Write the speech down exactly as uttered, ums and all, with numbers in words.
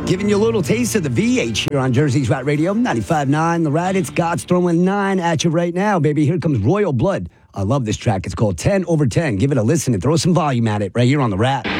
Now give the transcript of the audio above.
Giving you a little taste of the V H here on Jersey's Rat Radio, ninety-five point nine The Rat. It's God's throwing nine at you right now, baby. Here comes Royal Blood. I love this track. It's called ten over ten. Give it a listen and throw some volume at it right here on The Rat.